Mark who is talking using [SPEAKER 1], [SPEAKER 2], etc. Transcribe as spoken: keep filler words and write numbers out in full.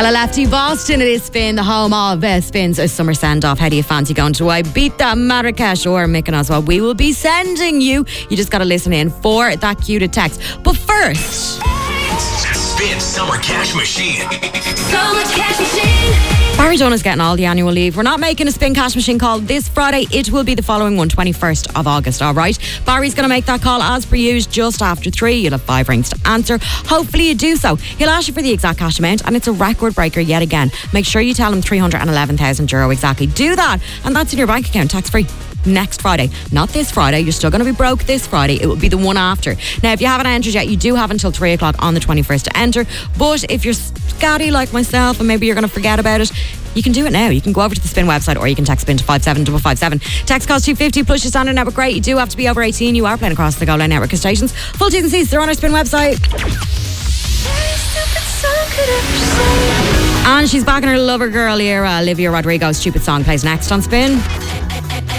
[SPEAKER 1] Stella Lefty Boston, it is Spin, the home of uh, Spin's a summer send-off. How do you fancy going to Ibiza, Marrakesh or Mykonos? Well, we will be sending you. You just got to listen in for that cue to text. But first...
[SPEAKER 2] Spin Summer Cash Machine.
[SPEAKER 3] Summer Cash Machine.
[SPEAKER 1] Barry Donna's getting all the annual leave. We're not making a Spin Cash Machine call this Friday. It will be the following one, twenty-first of August, all right? Barry's going to make that call as per usual just after three. You'll have five rings to answer. Hopefully you do so. He'll ask you for the exact cash amount, and it's a record breaker yet again. Make sure you tell him three hundred eleven thousand euro exactly. Do that, and that's in your bank account, tax-free. Next Friday, not this Friday. You're still going to be broke this Friday. It will be the one after. Now, if you haven't entered yet, you do have until three o'clock on the twenty-first to enter. But if you're scatty like myself and maybe you're going to forget about it, you can do it now. You can go over to the Spin website, or you can text Spin to five seven five five seven. Text costs two fifty plus your standard network rate. You do have to be over eighteen. You are playing across the Go Line network of stations. Full T's and C's, they're on our Spin website. And she's back in her lover girl era. Olivia Rodrigo's Stupid Song plays next on Spin.